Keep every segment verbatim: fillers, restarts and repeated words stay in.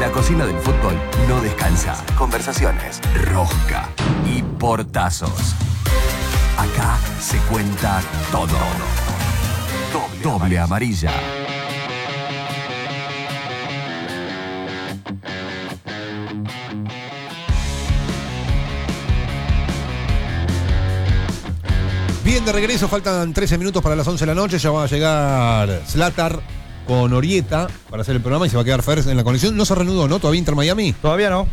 La cocina del fútbol no descansa. Conversaciones, rosca y portazos. Acá se cuenta todo. Doble, Doble amarilla. Bien, de regreso, faltan trece minutos para las once de la noche. Ya va a llegar Zlatar con Orieta para hacer el programa y se va a quedar Fer en la conexión. No se reanudó, ¿no? ¿Todavía Inter Miami? Todavía no.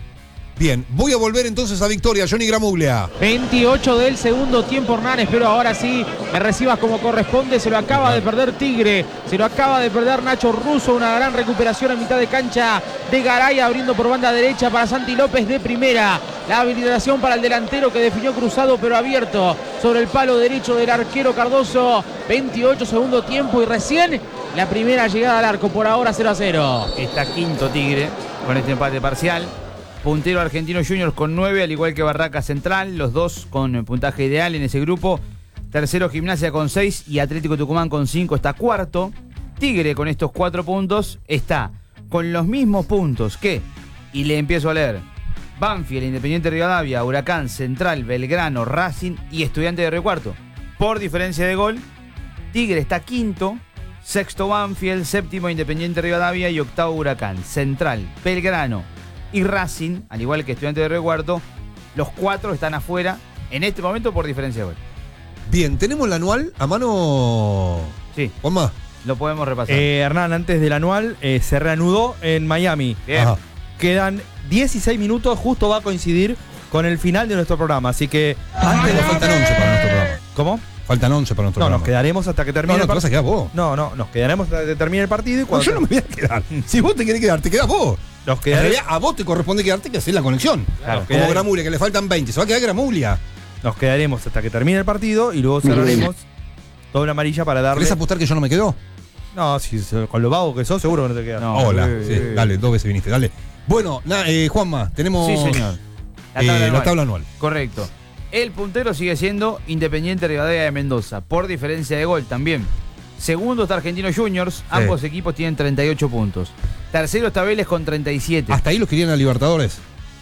Bien, voy a volver entonces a Victoria. Johnny Gramuglia. veintiocho del segundo tiempo, Hernán. Espero ahora sí me recibas como corresponde. Se lo acaba de perder Tigre. Se lo acaba de perder Nacho Russo. Una gran recuperación a mitad de cancha de Garay, abriendo por banda derecha para Santi López de primera. La habilitación para el delantero que definió cruzado pero abierto sobre el palo derecho del arquero Cardoso. veintiocho segundo tiempo y recién la primera llegada al arco. Por ahora cero a cero. Está quinto Tigre con este empate parcial. Puntero Argentinos Juniors con nueve, al igual que Barraca Central, los dos con puntaje ideal en ese grupo. Tercero Gimnasia con seis y Atlético Tucumán con cinco está cuarto. Tigre con estos cuatro puntos está con los mismos puntos que, y le empiezo a leer, Banfield, Independiente Rivadavia, Huracán, Central, Belgrano, Racing y Estudiantes de Río Cuarto. Por diferencia de gol, Tigre está quinto, sexto Banfield, séptimo Independiente Rivadavia y octavo Huracán. Central, Belgrano y Racing, al igual que Estudiantes de Río Cuarto, los cuatro están afuera en este momento por diferencia de gol. Bien, ¿tenemos el anual a mano? Sí. Juanma. Lo podemos repasar. Eh, Hernán, antes del anual, eh, se reanudó en Miami. Bien. Ajá. Quedan dieciséis minutos, justo va a coincidir con el final de nuestro programa, así que... Antes nos faltan once para nuestro programa. ¿Cómo? Faltan once para nuestro No, programa. nos quedaremos hasta que termine No, no, el te vas a partido. quedar vos. No, no, nos quedaremos hasta que termine el partido y No, cuando... yo no me voy a quedar. Si vos te querés quedar, te quedás vos. Nos En quedaremos... realidad, a vos te corresponde quedarte que hacer la conexión. Claro, Como quedaré- Gramuglia, que le faltan veinte. Se va a quedar Gramuglia. Nos quedaremos hasta que termine el partido y luego cerraremos doble amarilla para darle... ¿Querés apostar que yo no me quedo? No, si con lo vago que sos, seguro que no te quedas. No. Hola. eh, Sí, eh. dale, dos veces viniste, dale. Bueno, na, eh, Juanma, tenemos Sí, señor. La eh, tabla la anual. tabla anual. Correcto. El puntero sigue siendo Independiente Rivadavia de Mendoza, por diferencia de gol también. Segundo está Argentinos Juniors, ambos equipos tienen treinta y ocho puntos. Tercero está Vélez con treinta y siete. Hasta ahí los querían a Libertadores.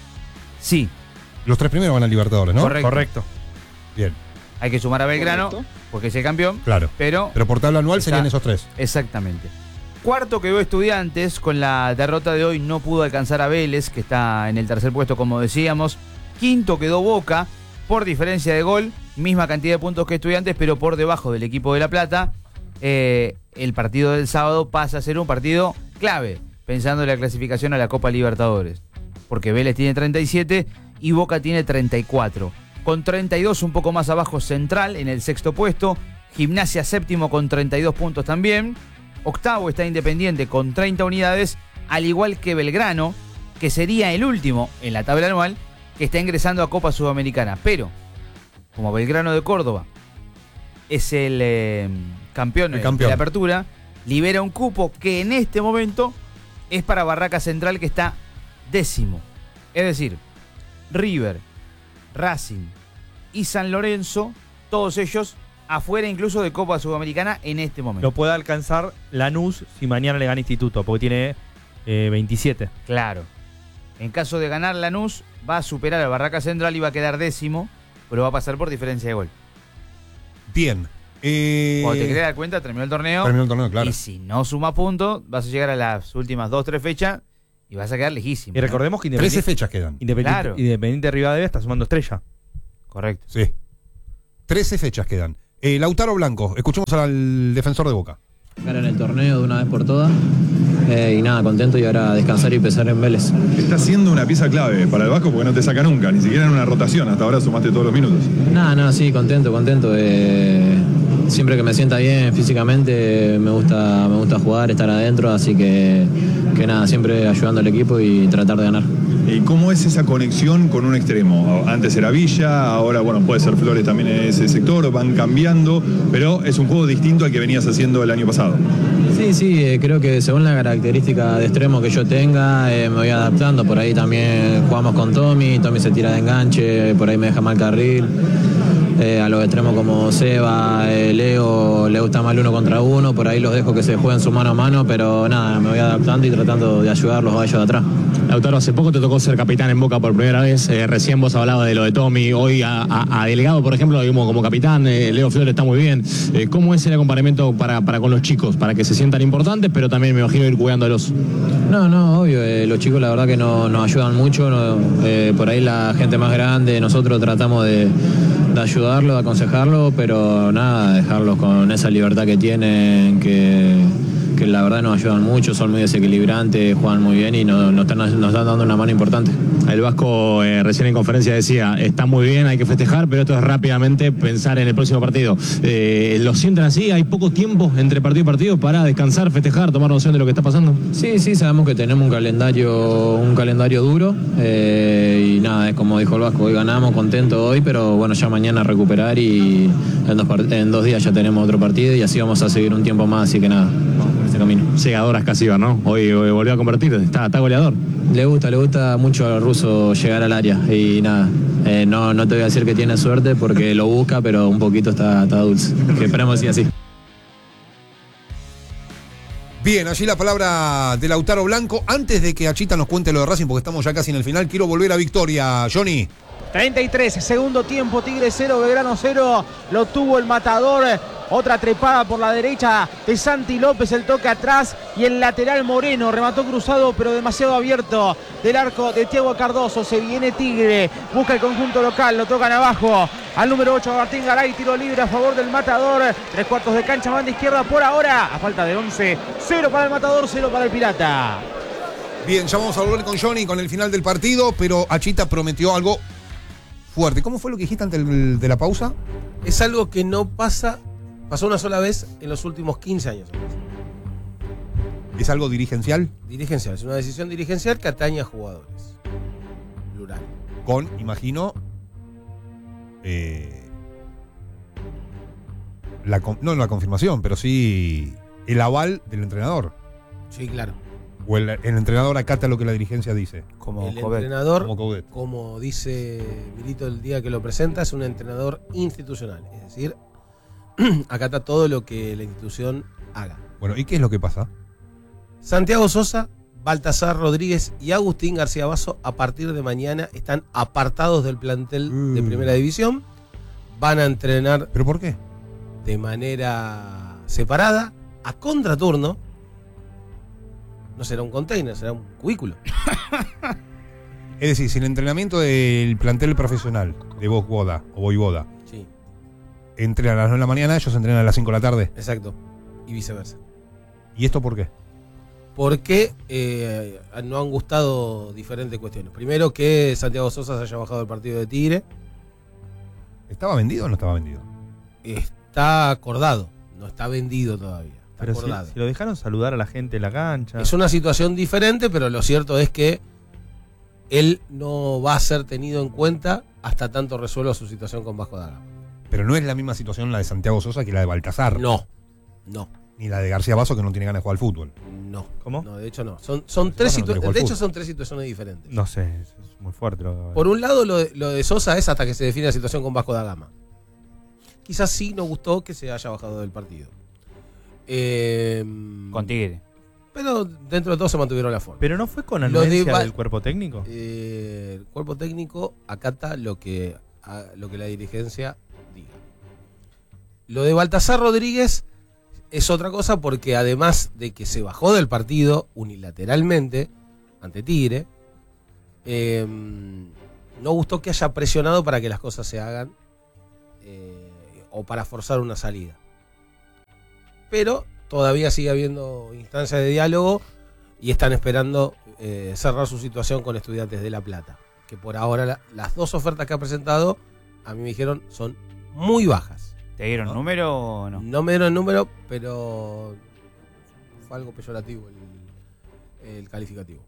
Sí, Los tres primeros van a Libertadores, ¿no? Correcto. Correcto. Bien, hay que sumar a Belgrano, Correcto. porque es el campeón, claro. pero... Pero por tabla anual Está- serían esos tres. Exactamente. Cuarto quedó Estudiantes, con la derrota de hoy no pudo alcanzar a Vélez, que está en el tercer puesto como decíamos. Quinto quedó Boca, por diferencia de gol, misma cantidad de puntos que Estudiantes, pero por debajo del equipo de La Plata. Eh, el partido del sábado pasa a ser un partido clave, pensando en la clasificación a la Copa Libertadores. Porque Vélez tiene treinta y siete y Boca tiene treinta y cuatro. Con treinta y dos un poco más abajo Central en el sexto puesto. Gimnasia séptimo con treinta y dos puntos también. Octavo está Independiente con treinta unidades, al igual que Belgrano, que sería el último en la tabla anual, que está ingresando a Copa Sudamericana. Pero, como Belgrano de Córdoba es el eh, campeón, El de- campeón. de la apertura, libera un cupo que en este momento es para Barraca Central, que está décimo. Es decir, River, Racing y San Lorenzo, todos ellos afuera incluso de Copa Sudamericana en este momento. Lo puede alcanzar Lanús si mañana le gana Instituto, porque tiene eh, veintisiete. Claro. En caso de ganar Lanús, va a superar a Barraca Central y va a quedar décimo, pero va a pasar por diferencia de gol. Bien. Eh, Cuando te querés dar cuenta, terminó el torneo. Terminó el torneo, claro. Y si no suma puntos, vas a llegar a las últimas dos, tres fechas y vas a quedar lejísimo. Y ¿no? recordemos que trece Independiente, fechas quedan. Independiente, Claro. Independiente Rivadavia está sumando estrella. Correcto. Sí. trece fechas quedan. Eh, Lautaro Blanco, escuchemos al defensor de Boca. Ganar el torneo de una vez por todas. Eh, y nada, contento y ahora descansar y pensar en Vélez. Está siendo una pieza clave para el Vasco porque no te saca nunca, ni siquiera en una rotación. Hasta ahora sumaste todos los minutos. Nada, nada, sí, contento, contento. Eh, siempre que me sienta bien físicamente me gusta, me gusta jugar, estar adentro, así que, que nada, siempre ayudando al equipo y tratar de ganar. ¿Y cómo es esa conexión con un extremo? Antes era Villa, ahora bueno, puede ser Flores también en ese sector, van cambiando, pero es un juego distinto al que venías haciendo el año pasado. Sí, sí, eh, creo que según la característica de extremo que yo tenga, eh, me voy adaptando. Por ahí también jugamos con Tommy, Tommy se tira de enganche, por ahí me deja mal carril. Eh, a los extremos como Seba, eh, Leo, le gusta más el uno contra uno, por ahí los dejo que se jueguen su mano a mano, pero nada, me voy adaptando y tratando de ayudarlos a ellos de atrás. Lautaro, hace poco te tocó ser capitán en Boca por primera vez, eh, recién vos hablabas de lo de Tommy, hoy a, a, a Delgado, por ejemplo, como, como capitán, eh, Leo Flores está muy bien. Eh, ¿Cómo es el acompañamiento para, para con los chicos, para que se sientan importantes, pero también me imagino ir cuidándolos? No, no, obvio, eh, los chicos la verdad que no, nos ayudan mucho, no, eh, por ahí la gente más grande, nosotros tratamos de, de ayudarlos, de aconsejarlos, pero nada, dejarlos con esa libertad que tienen, que, que la verdad nos ayudan mucho, son muy desequilibrantes, juegan muy bien y nos, nos, están, nos están dando una mano importante. El Vasco eh, recién en conferencia decía, está muy bien, hay que festejar, pero esto es rápidamente pensar en el próximo partido. Eh, ¿Lo sienten así? ¿Hay poco tiempo entre partido y partido para descansar, festejar, tomar noción de lo que está pasando? Sí, sí, sabemos que tenemos un calendario, un calendario duro eh, y nada, es como dijo el Vasco, hoy ganamos, contentos hoy, pero bueno, ya mañana recuperar y en dos, en dos días ya tenemos otro partido y así vamos a seguir un tiempo más, así que nada, vamos por ese camino. Llegadoras Casíbar, ¿no? Hoy, hoy volvió a convertir, está, está goleador. Le gusta, le gusta mucho al ruso llegar al área y nada, eh, no, no te voy a decir que tiene suerte porque lo busca, pero un poquito está, está dulce, que esperemos que así. Bien, allí la palabra de Lautaro Blanco. Antes de que Achita nos cuente lo de Racing, porque estamos ya casi en el final, quiero volver a Victoria. Johnny. treinta y tres, segundo tiempo, Tigre cero, Belgrano cero, lo tuvo el matador, otra trepada por la derecha de Santi López, el toque atrás y el lateral Moreno, remató cruzado pero demasiado abierto del arco de Thiago Cardoso, se viene Tigre, busca el conjunto local, lo tocan abajo al número ocho, Martín Garay, tiro libre a favor del matador, tres cuartos de cancha, banda izquierda por ahora, a falta de once, cero para el matador, cero para el Pirata. Bien, ya vamos a volver con Johnny con el final del partido, pero Achita prometió algo fuerte. ¿Cómo fue lo que dijiste antes de la pausa? Es algo que no pasa, pasó una sola vez en los últimos quince años. ¿Es algo dirigencial? Dirigencial, es una decisión dirigencial que atañe a jugadores. Plural. Con, imagino, eh, la, no la confirmación, pero sí el aval del entrenador. Sí, claro. O el, el entrenador acata lo que la dirigencia dice. Como el Coudet. entrenador, como, Coudet. como dice Milito el día que lo presenta, es un entrenador institucional. Es decir, acata todo lo que la institución haga. Bueno, ¿y qué es lo que pasa? Santiago Sosa, Baltasar Rodríguez y Agustín García Basso a partir de mañana están apartados del plantel mm. de Primera División. Van a entrenar. ¿Pero por qué? De manera separada, a contraturno. No será un container, será un cubículo. Es decir, si el entrenamiento del plantel profesional de Voivoda o Voivoda sí. entrenan a las nueve de la mañana, ellos entrenan a las cinco de la tarde. Exacto. Y viceversa. ¿Y esto por qué? Porque eh, no han gustado diferentes cuestiones. Primero, que Santiago Sosa se haya bajado del partido de Tigre. ¿Estaba vendido o no estaba vendido? Está acordado, no está vendido todavía. Pero si, si lo dejaron saludar a la gente en la cancha. Es una situación diferente, pero lo cierto es que él no va a ser tenido en cuenta hasta tanto resuelva su situación con Vasco da Gama. Pero no es la misma situación la de Santiago Sosa que la de Baltasar. No, no. Ni la de García Basso, que no tiene ganas de jugar al fútbol. No. ¿Cómo? No, de hecho no. Son, son tres no situ- de hecho son tres situaciones diferentes. No sé, es muy fuerte. Lo... Por un lado, lo de, lo de Sosa es hasta que se define la situación con Vasco da Gama. Quizás sí nos gustó que se haya bajado del partido. Eh, con Tigre. Pero dentro de todo se mantuvieron la forma. ¿Pero no fue con anuencia de, del cuerpo técnico? Eh, el cuerpo técnico acata lo que, a, lo que la dirigencia diga. Lo de Baltasar Rodríguez es otra cosa porque además de que se bajó del partido unilateralmente ante Tigre, eh, no gustó que haya presionado para que las cosas se hagan eh, o para forzar una salida. Pero todavía sigue habiendo instancias de diálogo y están esperando eh, cerrar su situación con Estudiantes de La Plata, que por ahora la, las dos ofertas que ha presentado a mí me dijeron son muy bajas. ¿Te dieron ¿No? número o no? No me dieron el número, pero fue algo peyorativo el, el calificativo.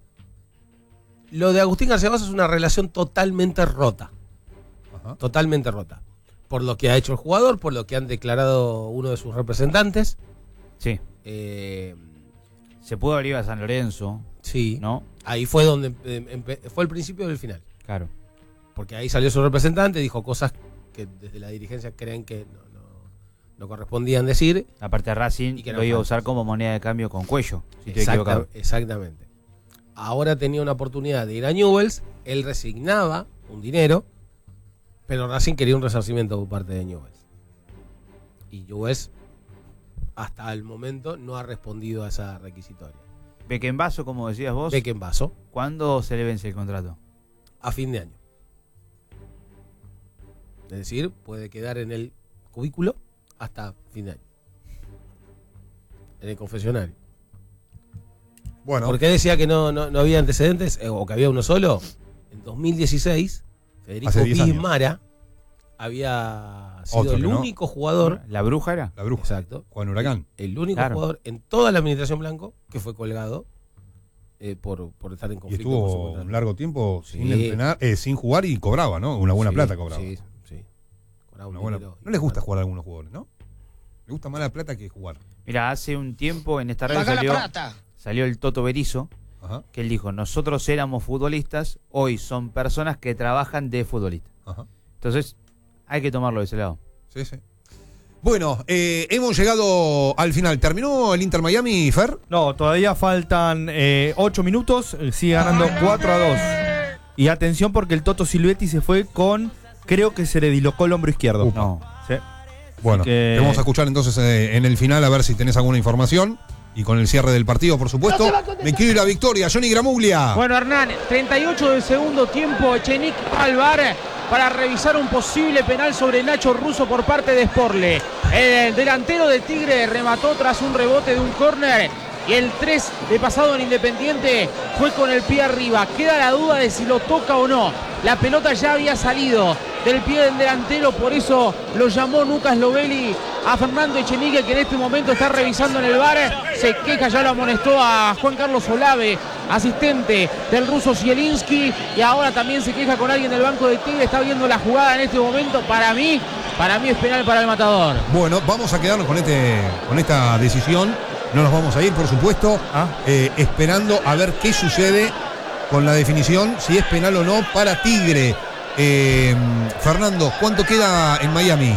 Lo de Agustín García Basso es una relación totalmente rota. Ajá. Totalmente rota. Por lo que ha hecho el jugador, por lo que han declarado uno de sus representantes. Sí. Eh, Se pudo haber ido a San Lorenzo. Sí. ¿No? Ahí fue donde eh, fue el principio del final. Claro. Porque ahí salió su representante, dijo cosas que desde la dirigencia creen que no, no, no correspondían decir. Aparte Racing Y que no lo iba a falta. usar como moneda de cambio con Cuello, si estoy Exacta- equivocado. exactamente. Ahora tenía una oportunidad de ir a Newell's, él resignaba un dinero, pero Racing quería un resarcimiento por parte de Newell's. Y Newell's hasta el momento no ha respondido a esa requisitoria. Beckenbasso, como decías vos, Beckenbasso, ¿cuándo se le vence el contrato? a fin de año. Es decir, puede quedar en el cubículo hasta fin de año. En el confesionario. Bueno, ¿Por qué decía que no, no, no había antecedentes eh, o que había uno solo? En dos mil dieciséis, Federico Hace diez años. Bismara había sido Otro el que no. único jugador, ¿La bruja era? la bruja. exacto, Juan Huracán. el único Claro. jugador en toda la administración blanco que fue colgado eh, por, por estar en Y conflicto con su estuvo contrato. un largo tiempo sin Sí. entrenar, eh, sin jugar y cobraba, ¿no? Una buena Sí, plata cobraba. Sí, sí. Cobraba un Una buena- dinero no les gusta importante. jugar a algunos jugadores, ¿no? Les gusta más la plata que jugar. Mira, hace un tiempo en esta red salió, salió el Toto Berizzo, Ajá, que él dijo, nosotros éramos futbolistas, hoy son personas que trabajan de futbolistas. ajá. Entonces, hay que tomarlo de ese lado. Sí, sí. Bueno, eh, hemos llegado al final. ¿Terminó el Inter Miami, Fer? No, todavía faltan eh, ocho minutos. eh, Sigue ganando cuatro a dos. Y atención porque el Toto Silvetti se fue con. Creo que se le dislocó el hombro izquierdo. Upa. No. Sí. Bueno, que- te vamos a escuchar entonces eh, en el final a ver si tenés alguna información. Y con el cierre del partido, por supuesto. Me quiero ir a la victoria. Johnny Gramuglia. Bueno, Hernán, treinta y ocho del segundo tiempo, Echenique va al V A R para revisar un posible penal sobre Nacho Russo por parte de Sporle. El delantero de Tigre remató tras un rebote de un córner y el tres de pasado en Independiente fue con el pie arriba. Queda la duda de si lo toca o no. La pelota ya había salido del pie del delantero, por eso lo llamó Lucas Lovelli a Fernando Echenique, que en este momento está revisando en el V A R. Se queja, ya lo amonestó a Juan Carlos Olave, asistente del ruso Zielinski, y ahora también se queja con alguien del banco de Tigre. Está viendo la jugada en este momento. Para mí, para mí es penal para el Matador. Bueno, vamos a quedarnos con, este, con esta decisión. No nos vamos a ir, por supuesto. Ah. eh, esperando a ver qué sucede con la definición, si es penal o no para Tigre. Eh, Fernando, ¿cuánto queda en Miami?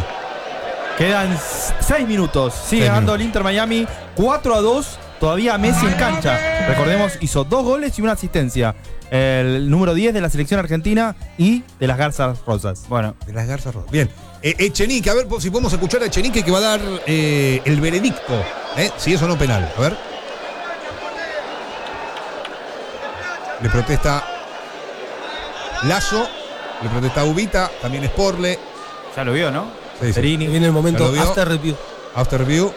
Quedan s- seis minutos. Sigue Seis ganando minutos. el Inter Miami cuatro a dos. Todavía Messi en cancha. Recordemos, hizo dos goles y una asistencia. El número diez de la selección argentina y de las Garzas Rosas. Bueno, De las Garzas Rojas. Bien. Eh, Echenique, a ver si podemos escuchar a Echenique, que va a dar eh, el veredicto. ¿eh? Si es o no penal. A ver. Le protesta Lazo. Le protesta Ubita. También Sporle. ya lo vio, ¿no? Sí, sí. Perini. Viene el momento ¿Ya lo vio? after review. After review.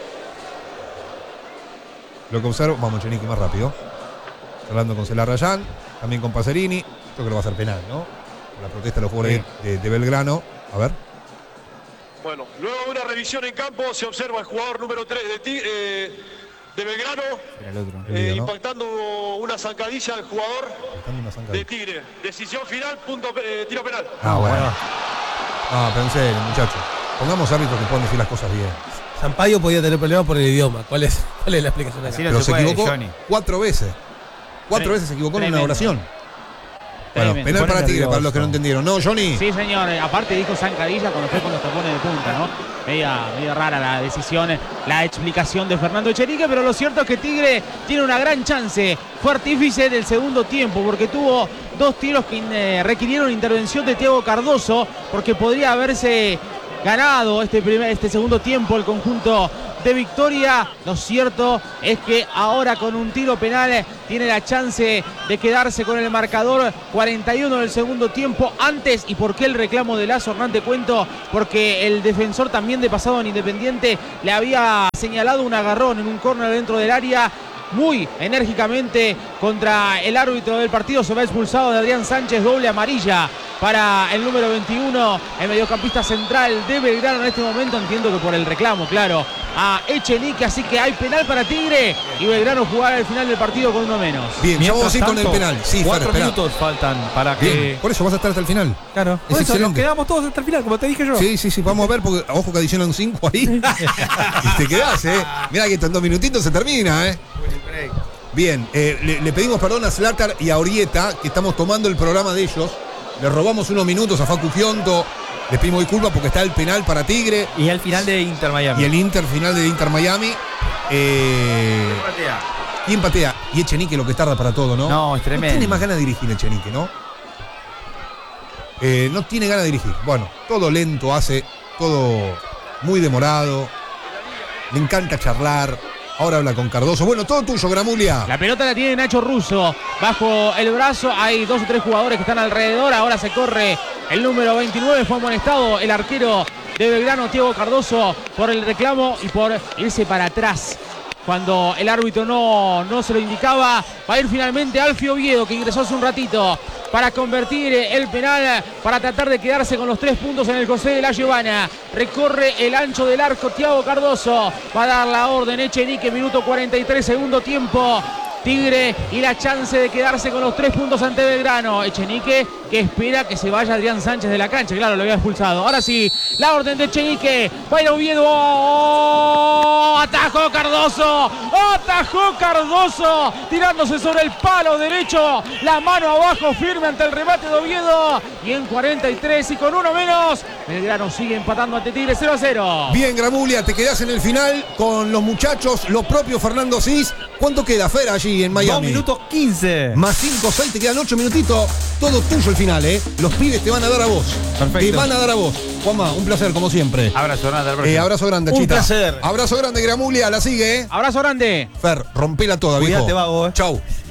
Lo que observo. Vamos, Echenique, más rápido. Hablando con Celarrayán. También con Pacerini. Creo que lo va a hacer penal, ¿no? La protesta de los jugadores de, de Belgrano. A ver. Bueno, luego de una revisión en campo se observa el jugador número tres de, Ti- eh, de Belgrano Era el otro. El eh, video, ¿no? impactando una zancadilla al jugador Estando una zanca de ahí. Tigre. Decisión final, punto, eh, tiro penal. Ah, bueno. Ah, pero en serio, muchachos. Pongamos árbitros que puedan decir las cosas bien. Sampaio podía tener problemas por el idioma. ¿Cuál es, cuál es la explicación acá? Así no Pero se se puede, equivocó Johnny. cuatro veces. Cuatro Tre- veces se equivocó en una tremendo. oración. Bueno, Tremendo. penal para Pone Tigre, para los que no nervioso. entendieron. No, Johnny. Sí, señor. Aparte dijo zancadilla cuando fue con los tapones de punta, ¿no? Media, media rara la decisión, la explicación de Fernando Echenique, pero lo cierto es que Tigre tiene una gran chance. Fue artífice del segundo tiempo porque tuvo dos tiros que eh, requirieron intervención de Thiago Cardoso, porque podría haberse ganado este, primer, este segundo tiempo el conjunto de Victoria. Lo cierto es que ahora con un tiro penal tiene la chance de quedarse con el marcador. Cuarenta y uno del segundo tiempo. Antes, ¿y por qué el reclamo de Lazo? Hernán, te cuento, porque el defensor también de pasado en Independiente le había señalado un agarrón en un córner dentro del área. Muy enérgicamente contra el árbitro del partido. Se va expulsado de Adrián Sánchez, doble amarilla para el número veintiuno, el mediocampista central de Belgrano en este momento. Entiendo que por el reclamo, claro, a Echenique. Así que hay penal para Tigre y Belgrano jugará al final del partido con uno menos. Bien, ya vamos a ir con el penal. Sí, Fer, cuatro espera. minutos faltan para que. Bien, por eso vas a estar hasta el final. Claro. Es Por eso nos excelente. quedamos todos hasta el final, como te dije yo. Sí, sí, sí, vamos a ver, porque ojo que adicionan cinco ahí. Y te quedás, ¿eh? Mirá que esto en dos minutitos se termina, ¿eh? Bien, eh, le, le pedimos perdón a Zlatar y a Orieta, que estamos tomando el programa de ellos. Le robamos unos minutos a Facu Fionto, Les pedimos disculpas porque está el penal para Tigre. Y el final de Inter Miami. Y el Inter final de Inter Miami. Eh, ¿Quién patea? ¿Quién patea? Y Echenique lo que tarda para todo, ¿no? No, es tremendo. No tiene más ganas de dirigir Echenique, ¿no? Eh, no tiene ganas de dirigir. Bueno, todo lento hace, todo muy demorado. Le encanta charlar. Ahora habla con Cardoso. Bueno, todo tuyo, Gramulia. La pelota la tiene Nacho Russo bajo el brazo. Hay dos o tres jugadores que están alrededor. Ahora se corre el número veintinueve. Fue amonestado el arquero de Belgrano, Thiago Cardoso, por el reclamo y por irse para atrás cuando el árbitro no, no se lo indicaba. Va a ir finalmente Alfio Oviedo, que ingresó hace un ratito para convertir el penal, para tratar de quedarse con los tres puntos en el José de la Giovana. Recorre el ancho del arco Thiago Cardoso. Va a dar la orden Echenique, minuto cuarenta y tres, segundo tiempo. Tigre y la chance de quedarse con los tres puntos ante Belgrano. Echenique que espera que se vaya Adrián Sánchez de la cancha. Claro, lo había expulsado. Ahora sí, la orden de Echenique. Va a ir Oviedo. ¡Oh! Atajó Cardoso. Atajó Cardoso. Tirándose sobre el palo derecho. La mano abajo firme ante el remate de Oviedo. Y en cuarenta y tres y con uno menos, Belgrano sigue empatando ante Tigre cero a cero. Bien, Gramulia, te quedás en el final con los muchachos, los propios Fernando Cis. ¿Cuánto queda, Fer, allí en Miami? dos minutos quince. Más cinco, seis, te quedan ocho minutitos. Todo tuyo el final, ¿eh? Los pibes te van a dar a vos. Perfecto. Te van a dar a vos. Juanma, un placer, como siempre. Abrazo grande. Eh, abrazo grande, Un Chita. placer. Abrazo grande, Gramulia, la sigue, ¿eh? Abrazo grande. Fer, rompela toda, Cuídate, viejo. vago, eh. Chau.